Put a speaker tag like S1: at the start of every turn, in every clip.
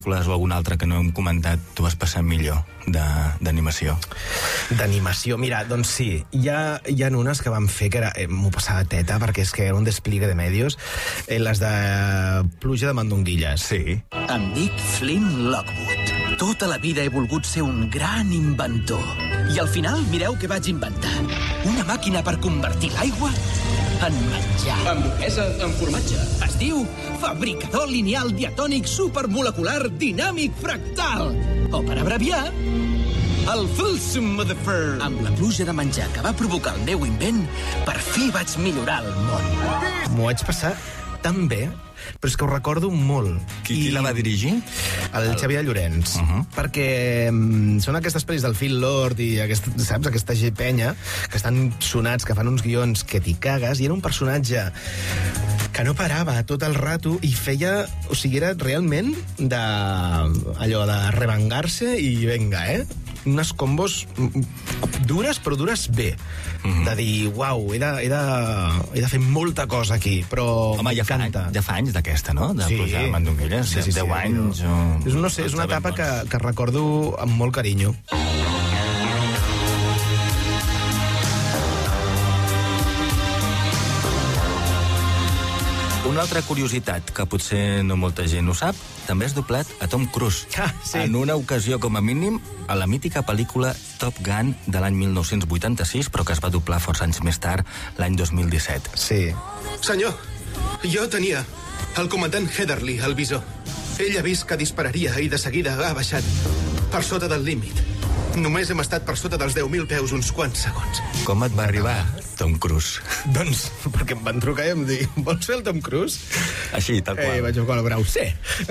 S1: o alguna altra que no hem comentat, tu vas passar millor d'animació?
S2: D'animació, mira, doncs sí, hi ha unes que vam fer que m'ho passava teta, perquè és que era un despliegue de medios, les de Pluja de Mandonguilles.
S1: Sí.
S3: Em dic Flynn Lockwood. Tota la vida he volgut ser un gran inventor. I al final, mireu què vaig inventar. Una màquina per convertir l'aigua en menjar.
S4: Hamburguesa en formatge.
S3: Es diu fabricador lineal diatònic supermolecular dinàmic fractal. O per abreviar, el Fulsum Motherfucker. Amb la pluja de menjar que va provocar el meu invent, per fi vaig millorar el món.
S2: M'ho vaig passar tan bé, però és que ho recordo molt.
S1: Qui la va dirigir?
S2: El Xavier Llorenç. Perquè són aquestes pel·lis del Phil Lord i saps, aquesta penya que estan sonats, que fan uns guions que t'hi cagues, i era un personatge que no parava tot el rato i feia... O sigui, era realment allò de revengar-se i venga, unes combos dures, però dures bé. De dir, uau, he de fer molta cosa aquí, però m'encanta.
S1: Ja fa anys d'aquesta, no? De Pluja de Mandonguilles.
S2: Sí,
S1: 10 anys o...
S2: No sé, és una etapa que recordo amb molt carinyo.
S1: Una altra curiositat, que potser no molta gent ho sap, també has doblat a Tom Cruise.
S2: Sí.
S1: En una ocasió, com a mínim, a la mítica pel·lícula Top Gun de l'any 1986, però que es va doblar força anys més tard, l'any 2017.
S2: Sí.
S5: Senyor, jo tenia el comandant Heatherly al visor. Ell ha vist que dispararia i de seguida ha baixat per sota del límit. Només hem estat per sota dels 10.000 peus uns quants segons.
S1: Com et va arribar Tom Cruise?
S2: Doncs perquè em van trucar i em dir, vols fer el Tom Cruise?
S1: Així, tal qual.
S2: Vaig jugar al Brau, sí.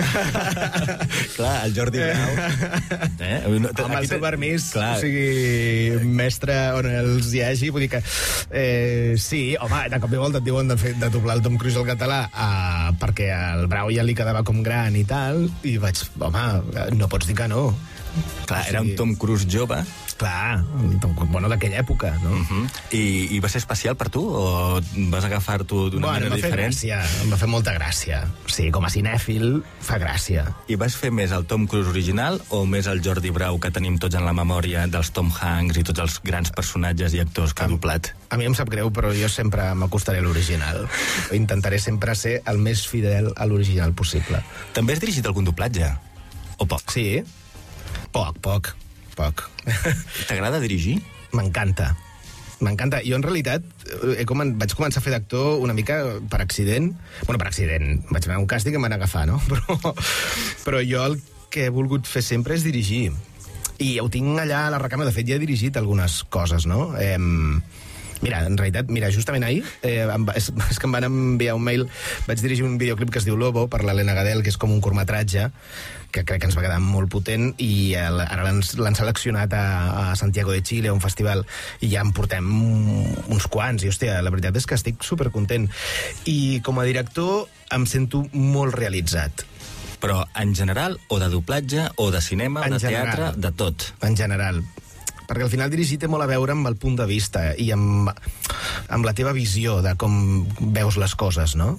S1: Clar, el Jordi Brau.
S2: Amb el seu permís,
S1: clar.
S2: O sigui, mestre on els hi hagi, vull dir que... sí, home, de cop i volta et diuen de doblar el Tom Cruise al català perquè al Brau ja li quedava com gran i tal, i vaig, home, no pots dir que no.
S1: Clar, era un Tom Cruise jove.
S2: Clar, bueno, d'aquella època, no?
S1: I va ser especial per tu? O vas agafar-t'ho d'una manera diferent?
S2: Em va fer molta gràcia. Sí, com a cinèfil, fa gràcia.
S1: I vas fer més el Tom Cruise original o més el Jordi Brau que tenim tots en la memòria dels Tom Hanks i tots els grans personatges i actors que ha doblat?
S2: A mi em sap greu, però jo sempre m'acostaré a l'original. Intentaré sempre ser el més fidel a l'original possible.
S1: També has dirigit algun doblatge? O poc?
S2: Sí. Poc.
S1: T'agrada dirigir?
S2: M'encanta. Jo, en realitat, vaig començar a fer d'actor una mica per accident. Bueno, per accident. Vaig anar a un càsting i em van agafar, no? Però jo el que he volgut fer sempre és dirigir. I ho tinc allà a la recàmera. De fet, ja he dirigit algunes coses, no? Mira, en realitat, justament ahir és que em van enviar un mail. Vaig dirigir un videoclip que es diu Lobo per l'Helena Gadel, que és com un curtmetratge que crec que ens va quedar molt potent, i ara l'han seleccionat a Santiago de Chile, a un festival, i ja en portem uns quants, i hòstia, la veritat és que estic supercontent. I com a director em sento molt realitzat.
S1: Però en general, o de doblatge, o de cinema, o de teatre, de tot?
S2: En general. Perquè al final dirigir té molt a veure amb el punt de vista i amb la teva visió de com veus les coses, no?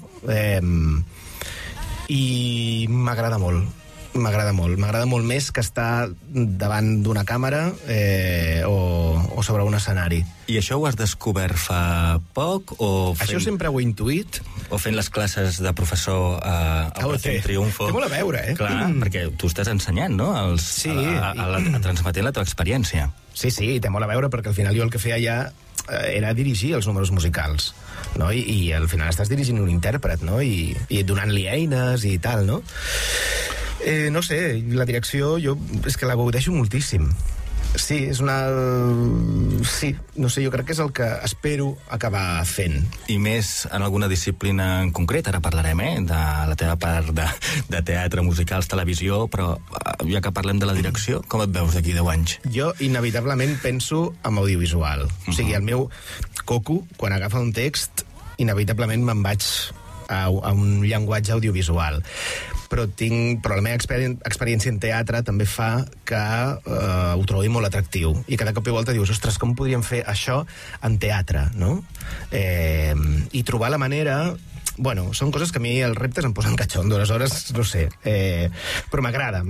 S2: I m'agrada molt. M'agrada molt més que estar davant d'una càmera o sobre un escenari.
S1: I això ho has descobert fa poc?
S2: Això sempre ho he intuït.
S1: O fent les classes de professor a Triunfo?
S2: Té molt a veure,
S1: Clar, perquè tu estàs ensenyant, no?
S2: Sí.
S1: A transmetent la teva experiència.
S2: Sí, té molt a veure, perquè al final jo el que feia ja era dirigir els números musicals, no? I al final estàs dirigint un intèrpret, no? I donant-li eines i tal, no? No sé, la direcció jo és que la gaudeixo moltíssim. Sí, és una... Sí, no sé, jo crec que és el que espero acabar fent.
S1: I més en alguna disciplina en concret, ara parlarem, de la teva part de teatre, musicals, televisió, però ja que parlem de la direcció, com et veus d'aquí 10 anys?
S2: Jo, inevitablement, penso en audiovisual. O sigui, el meu coco, quan agafa un text, inevitablement me'n vaig a un llenguatge audiovisual. Però la meva experiència en teatre també fa que ho trobi molt atractiu. I cada cop i volta dius, ostres, com podríem fer això en teatre, no? I trobar la manera bueno, són coses que a mi els reptes em posen catxondo, aleshores, no sé, però m'agrada